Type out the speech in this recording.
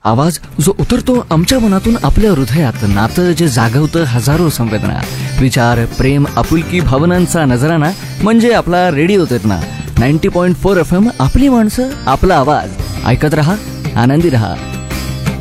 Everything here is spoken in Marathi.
आवाज जो उतरतो आमच्या मनातून आपल्या हृदयात, नातं जे जागवतं हजारो संवेदना, विचार, प्रेम, आपुलकी, भावनांचा नजराणा म्हणजे आपला रेडिओ चेतना 90.4 FM. आपली माणसं, आपला आवाज. ऐकत रहा, आनंदी रहा.